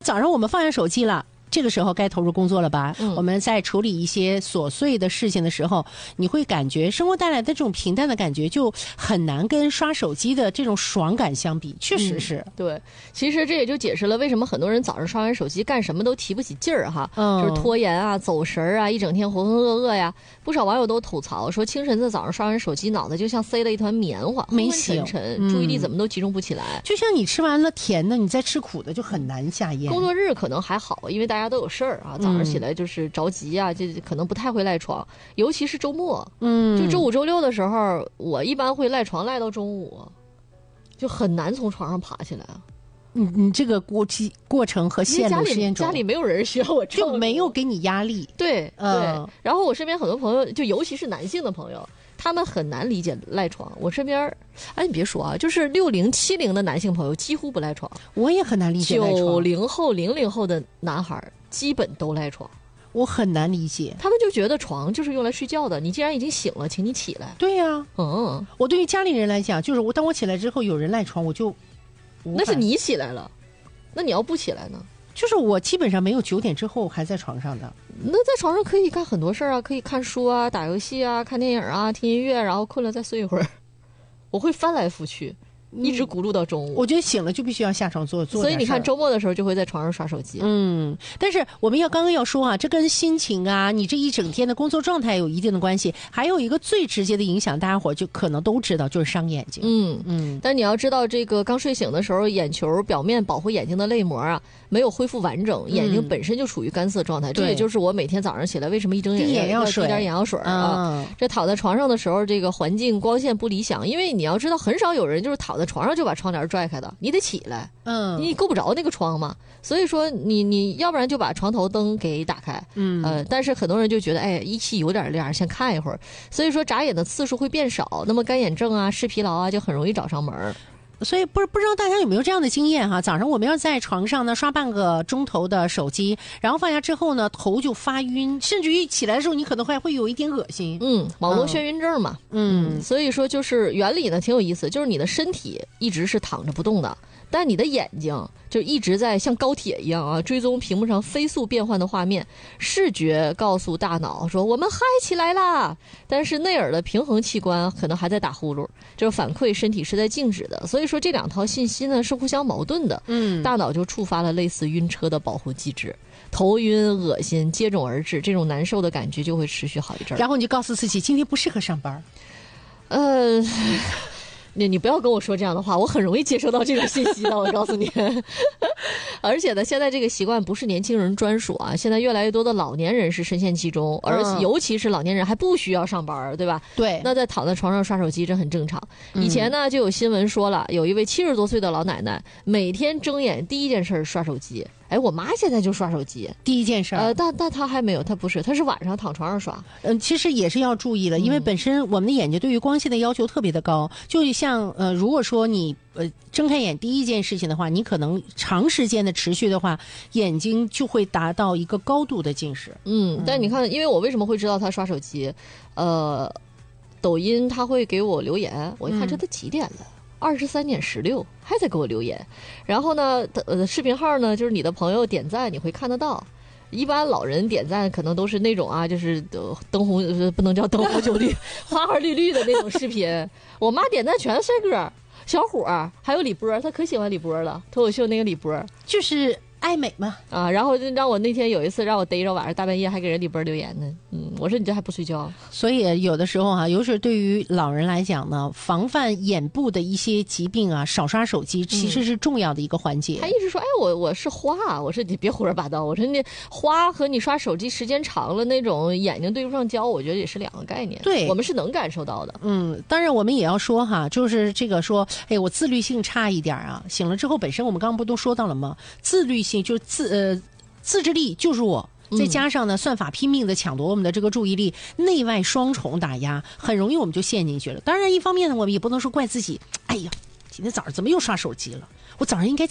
早上我们放下手机了。这个时候该投入工作了吧？我们在处理一些琐碎的事情的时候，你会感觉生活带来的这种平淡的感觉就很难跟刷手机的这种爽感相比，确实是。 对，其实这也就解释了为什么很多人早上刷完手机干什么都提不起劲儿哈，就是拖延啊、走神儿啊，一整天浑浑噩噩呀。不少网友都吐槽说，清晨在早上刷完手机，脑袋就像塞了一团棉花， 没昏沉沉，注意力怎么都集中不起来。 就像你吃完了甜的，你再吃苦的就很难下咽。 工作日可能还好，因为大家都有事儿啊，早上起来就是着急啊，这可能不太会赖床，尤其是周末，就周五周六的时候，我一般会赖床赖到中午，就很难从床上爬起来。 你这个过程和线路时间轴， 家里没有人需要我照顾， 就没有给你压力。 对，然后我身边很多朋友，就尤其是男性的朋友，他们很难理解赖床。我身边，哎，你别说啊，就是60、70的男性朋友几乎不赖床， 我也很难理解赖床。 90后、00后的男孩基本都赖床， 我很难理解。 他们就觉得床就是用来睡觉的，你既然已经醒了，请你起来。 对呀，我对于家里人来讲，就是当我起来之后有人赖床，我就那是你起来了，那你要不起来呢？ 就是我基本上没有9点之后还在床上的。 那在床上可以干很多事儿啊，可以看书啊、打游戏啊、看电影啊、听音乐，然后困了再睡一会儿。我会翻来覆去，一直轱辘到中午。 我觉得醒了就必须要下床做。 所以你看周末的时候就会在床上刷手机。 但是我们刚刚要说啊，这跟心情啊，你这一整天的工作状态有一定的关系。还有一个最直接的影响，大家伙就可能都知道，就是伤眼睛。 但你要知道，这个刚睡醒的时候，眼球表面保护眼睛的泪膜啊没有恢复完整，眼睛本身就属于干涩状态。这也就是我每天早上起来为什么一睁眼要滴点眼药水啊。这躺在床上的时候，这个环境光线不理想，因为你要知道，很少有人就是躺在床上就把窗帘拽开的，你得起来，你够不着那个窗嘛。所以说你要不然就把床头灯给打开，但是很多人就觉得仪器有点亮，先看一会儿，所以说眨眼的次数会变少，那么干眼症啊、视疲劳啊就很容易找上门。 所以不知道大家有没有这样的经验哈？早上我们要在床上呢刷半个钟头的手机，然后放下之后呢头就发晕，甚至于起来的时候你可能会有一点恶心。 网络眩晕症嘛。所以说就是原理呢挺有意思，就是你的身体一直是躺着不动的，但你的眼睛就一直在像高铁一样啊追踪屏幕上飞速变换的画面，视觉告诉大脑说我们嗨起来啦，但是内耳的平衡器官可能还在打呼噜，就是反馈身体是在静止的。所以说这两套信息呢是互相矛盾的。大脑就触发了类似晕车的保护机制，头晕恶心接踵而至，这种难受的感觉就会持续好一阵儿， 然后你就告诉自己今天不适合上班。 你不要跟我说这样的话，我很容易接收到这种信息的，我告诉你。而且呢，现在这个习惯不是年轻人专属啊，现在越来越多的老年人是深陷其中，而尤其是老年人还不需要上班，对吧？ 对。 那在躺在床上刷手机这很正常。以前呢就有新闻说了，有一位70多岁的老奶奶，每天睁眼第一件事刷手机。我妈现在就刷手机， 第一件事。 但她还没有，她不是，她是晚上躺床上刷。 其实也是要注意了，因为本身我们的眼睛对于光线的要求特别的高，就像如果说你睁开眼第一件事情的话，你可能长时间的持续的话，眼睛就会达到一个高度的近视。 但你看，因为我为什么会知道她刷手机？抖音她会给我留言，我一看这都几点了。23:16还在给我留言，然后呢，视频号呢就是你的朋友点赞你会看得到，一般老人点赞可能都是那种啊，就是灯红不能叫灯红酒绿，花花绿绿的那种视频。我妈点赞全是帅哥、小伙儿，还有李波，她可喜欢李波了，脱口秀那个李波， 就是爱美嘛啊。然后让我那天有一次让我逮着晚上大半夜还给人李波留言呢，我说你这还不睡觉？ 所以有的时候尤其是对于老人来讲呢，防范眼部的一些疾病啊，少刷手机其实是重要的一个环节。 他一直说我是花，我说你别胡说八道，我说你花和你刷手机时间长了那种眼睛对不上焦，我觉得也是两个概念。 对， 我们是能感受到的。 当然我们也要说就是这个说我自律性差一点啊，醒了之后本身我们刚刚不都说到了吗？自律性就是自制力就弱，再加上呢算法拼命的抢夺我们的这个注意力，内外双重打压，很容易我们就陷进去了。当然一方面呢，我们也不能说怪自己，哎呀今天早上怎么又刷手机了，我早上应该